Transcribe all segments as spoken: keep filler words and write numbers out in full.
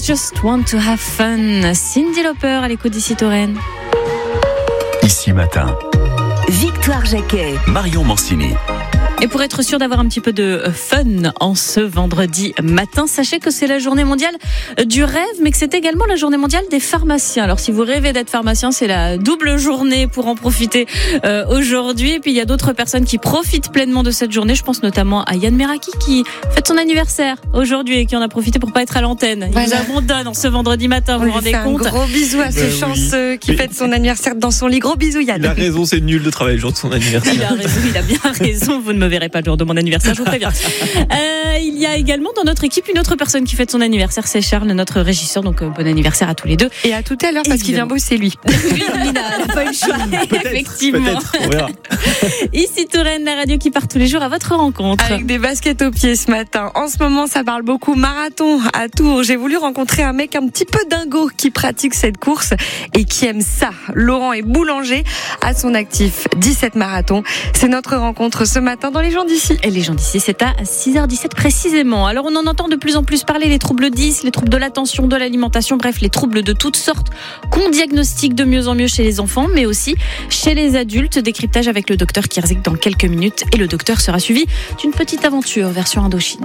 Just Want to Have Fun. Cyndi Lauper à l'écoute d'Ici Touraine. Ici Matin. Victoire Jacquet. Marion Mancini. Et pour être sûr d'avoir un petit peu de fun en ce vendredi matin, sachez que c'est la journée mondiale du rêve, mais que c'est également la journée mondiale des pharmaciens. Alors si vous rêvez d'être pharmacien, c'est la double journée pour en profiter euh, aujourd'hui. Et puis il y a d'autres personnes qui profitent pleinement de cette journée. Je pense notamment à Yann Meraki qui fête son anniversaire aujourd'hui et qui en a profité pour pas être à l'antenne. Il Voilà. vous abandonne en ce vendredi matin, vous On vous lui rendez fait compte? un gros bisou à ce Ben chanceux oui. qui fête son anniversaire dans son lit. Gros bisou Yann. Il a raison, c'est nul de travailler le jour de son anniversaire. Il a raison, il a bien raison. Vous ne me verrez pas le jour de mon anniversaire, je vous préviens. Euh, il y a également dans notre équipe une autre personne qui fête son anniversaire, c'est Charles, notre régisseur. Donc euh, bon anniversaire à tous les deux. Et à tout à l'heure parce qu'il vient Évidemment. bosser lui. Oui, Nina, elle n'a pas eu le choix, effectivement. Peut-être, on verra. Ici Touraine, la radio qui part tous les jours à votre rencontre. Avec des baskets aux pieds ce matin. En ce moment, ça parle beaucoup marathon à Tours. J'ai voulu rencontrer un mec un petit peu dingo qui pratique cette course et qui aime ça. Laurent est boulanger, à son actif dix-sept marathons. C'est notre rencontre ce matin dans Les gens d'ici. Et les gens d'ici, c'est à six heures dix-sept précisément. Alors on en entend de plus en plus parler, les troubles dix, les troubles de l'attention, de l'alimentation, bref, les troubles de toutes sortes qu'on diagnostique de mieux en mieux chez les enfants, mais aussi chez les adultes. Décryptage avec le docteur Kierzek dans quelques minutes. Et le docteur sera suivi d'une petite aventure version Indochine.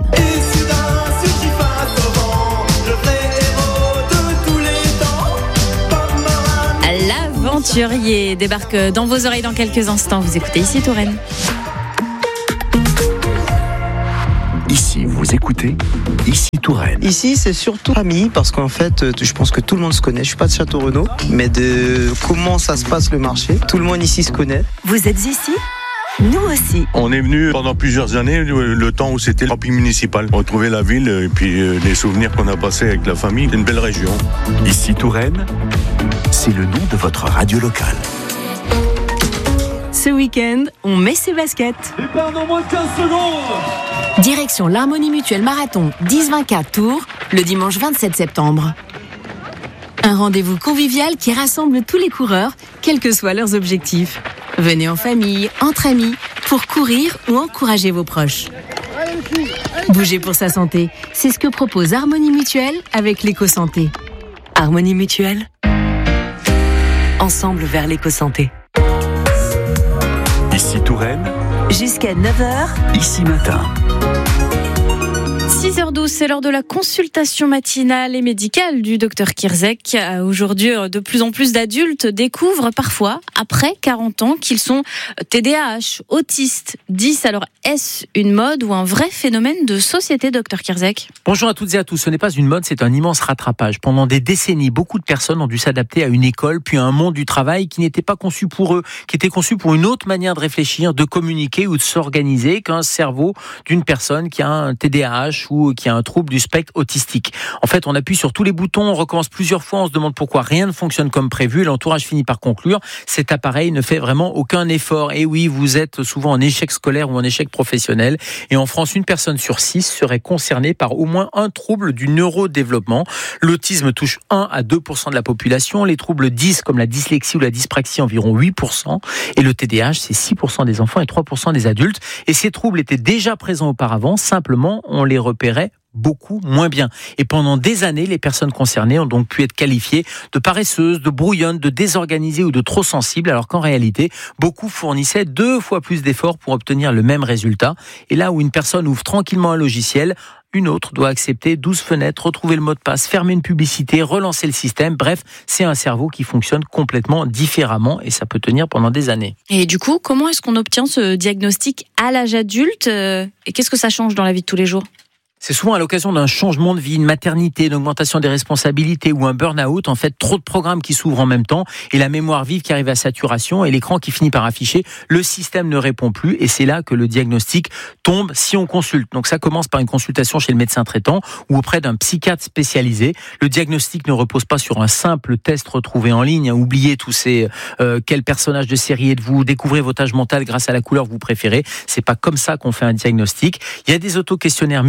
L'aventurier débarque dans vos oreilles dans quelques instants. Vous écoutez Ici Touraine. Ici, vous écoutez Ici Touraine. Ici, c'est surtout famille, parce qu'en fait, euh, je pense que tout le monde se connaît. Je suis pas de Château-Renaud, mais de comment ça se passe le marché. Tout le monde ici se connaît. Vous êtes ici ? Nous aussi. On est venu pendant plusieurs années, le, le temps où c'était le camping municipal. Retrouver la ville et puis euh, les souvenirs qu'on a passés avec la famille. C'est une belle région. Ici Touraine, c'est le nom de votre radio locale. Ce week-end, on met ses baskets. Direction l'Harmonie Mutuelle Marathon dix vingt-quatre Tours, le dimanche vingt-sept septembre. Un rendez-vous convivial qui rassemble tous les coureurs, quels que soient leurs objectifs. Venez en famille, entre amis, pour courir ou encourager vos proches. Bouger pour sa santé, c'est ce que propose Harmonie Mutuelle avec l'éco-santé. Harmonie Mutuelle, ensemble vers l'éco-santé. Ici Touraine, Jusqu'à neuf heures, Ici Matin. six heures douze, c'est l'heure de la consultation matinale et médicale du docteur Kierzek. Aujourd'hui, de plus en plus d'adultes découvrent parfois, après quarante ans, qu'ils sont T D A H, autistes, dix. Alors, est-ce une mode ou un vrai phénomène de société, docteur Kierzek ? Bonjour à toutes et à tous. Ce n'est pas une mode, c'est un immense rattrapage. Pendant des décennies, beaucoup de personnes ont dû s'adapter à une école, puis à un monde du travail qui n'était pas conçu pour eux, qui était conçu pour une autre manière de réfléchir, de communiquer ou de s'organiser qu'un cerveau d'une personne qui a un T D A H ou qui a un trouble du spectre autistique. En fait, on appuie sur tous les boutons, on recommence plusieurs fois, on se demande pourquoi rien ne fonctionne comme prévu. L'entourage finit par conclure, cet appareil ne fait vraiment aucun effort. Et oui, vous êtes souvent en échec scolaire ou en échec professionnel. Et en France, une personne sur six serait concernée par au moins un trouble du neurodéveloppement. L'autisme touche un à deux pour cent de la population. Les troubles dix, comme la dyslexie ou la dyspraxie, environ huit pour cent. Et le T D A H, c'est six pour cent des enfants et trois pour cent des adultes. Et ces troubles étaient déjà présents auparavant, simplement on les repérait beaucoup moins bien. Et pendant des années, les personnes concernées ont donc pu être qualifiées de paresseuses, de brouillonnes, de désorganisées ou de trop sensibles, alors qu'en réalité, beaucoup fournissaient deux fois plus d'efforts pour obtenir le même résultat. Et là où une personne ouvre tranquillement un logiciel, une autre doit accepter douze fenêtres, retrouver le mot de passe, fermer une publicité, relancer le système. Bref, c'est un cerveau qui fonctionne complètement différemment et ça peut tenir pendant des années. Et du coup, comment est-ce qu'on obtient ce diagnostic à l'âge adulte ? Et qu'est-ce que ça change dans la vie de tous les jours ? C'est souvent à l'occasion d'un changement de vie, une maternité, une augmentation des responsabilités ou un burn-out. En fait, trop de programmes qui s'ouvrent en même temps et la mémoire vive qui arrive à saturation et l'écran qui finit par afficher. Le système ne répond plus et c'est là que le diagnostic tombe si on consulte. Donc ça commence par une consultation chez le médecin traitant ou auprès d'un psychiatre spécialisé. Le diagnostic ne repose pas sur un simple test retrouvé en ligne. Oubliez tous ces euh, quel personnage de série êtes-vous, découvrez votre âge mental grâce à la couleur que vous préférez. C'est pas comme ça qu'on fait un diagnostic. Il y a des auto-questionnaires médicaux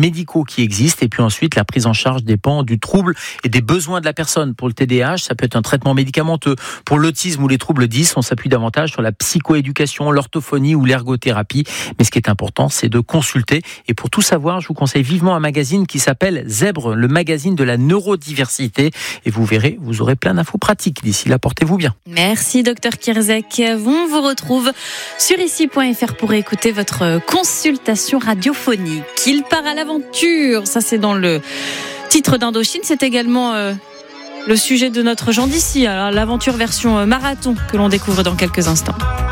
qui existent. Et puis ensuite, la prise en charge dépend du trouble et des besoins de la personne. Pour le T D A H, ça peut être un traitement médicamenteux. Pour l'autisme ou les troubles dys, on s'appuie davantage sur la psychoéducation, l'orthophonie ou l'ergothérapie. Mais ce qui est important, c'est de consulter. Et pour tout savoir, je vous conseille vivement un magazine qui s'appelle Zèbre, le magazine de la neurodiversité. Et vous verrez, vous aurez plein d'infos pratiques. D'ici là, portez-vous bien. Merci, docteur Kierzek. On vous retrouve sur ici point f r pour écouter votre consultation radiophonique. Il part à l'aventure. Ça, c'est dans le titre d'Indochine. C'est également euh, le sujet de notre Jean d'ici. Alors, l'aventure version marathon que l'on découvre dans quelques instants.